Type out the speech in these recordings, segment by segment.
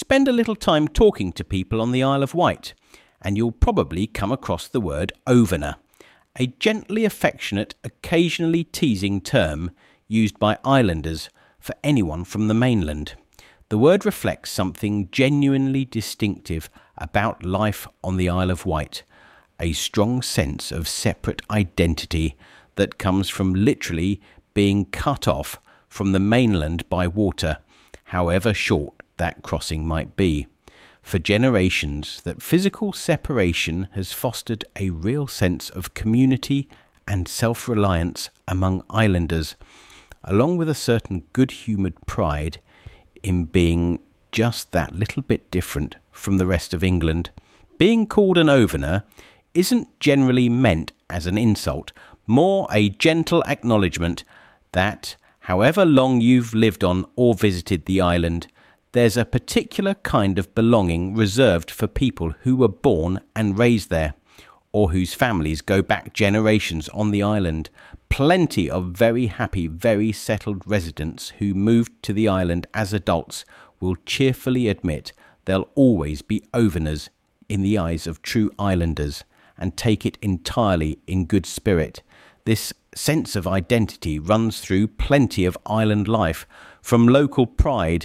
Spend a little time talking to people on the Isle of Wight, and you'll probably come across the word overner, a gently affectionate, occasionally teasing term used by islanders for anyone from the mainland. The word reflects something genuinely distinctive about life on the Isle of Wight, a strong sense of separate identity that comes from literally being cut off from the mainland by water, however short that crossing might be. For generations, that physical separation has fostered a real sense of community and self-reliance among islanders, along with a certain good-humoured pride in being just that little bit different from the rest of England. Being called an overner isn't generally meant as an insult, more a gentle acknowledgement that, however long you've lived on or visited the island, there's a particular kind of belonging reserved for people who were born and raised there, or whose families go back generations on the island. Plenty of very happy, very settled residents who moved to the island as adults will cheerfully admit they'll always be overners in the eyes of true islanders, and take it entirely in good spirit. This sense of identity runs through plenty of island life, from local pride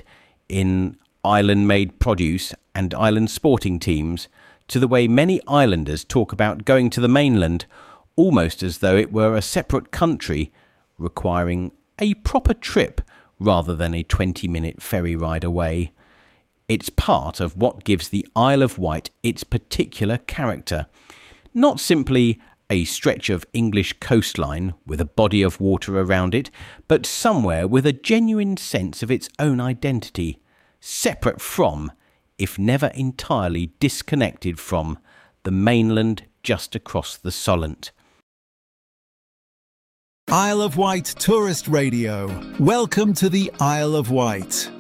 in island-made produce and island sporting teams, to the way many islanders talk about going to the mainland almost as though it were a separate country, requiring a proper trip rather than a 20-minute ferry ride away. It's part of what gives the Isle of Wight its particular character. Not simply a stretch of English coastline with a body of water around it, but somewhere with a genuine sense of its own identity, separate from, if never entirely disconnected from, the mainland just across the Solent. Isle of Wight Tourist Radio. Welcome to the Isle of Wight.